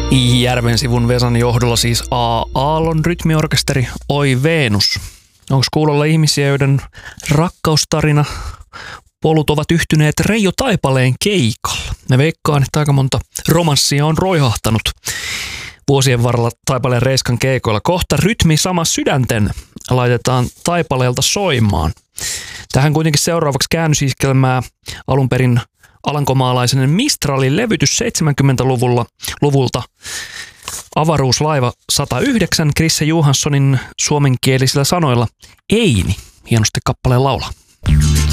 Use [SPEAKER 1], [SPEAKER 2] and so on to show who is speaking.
[SPEAKER 1] Järvensivun Vesan johdolla siis A. Aallon rytmiorkesteri Oi Venus. Onko kuulolla ihmisiä, joiden rakkaustarina polut ovat yhtyneet Reijo Taipaleen keikalla? Ne veikkaan, että aika monta romanssia on roihahtanut vuosien varrella Taipaleen Reiskan keikoilla. Kohta rytmi sama sydänten laitetaan Taipaleelta soimaan. Tähän kuitenkin seuraavaksi käännösiskelmää alun perin alankomaalaisen Mistralin levytys 70-luvulta. Avaruuslaiva 109 Krisse Johanssonin suomenkielisillä sanoilla Eini hienosti kappaleen laulaa.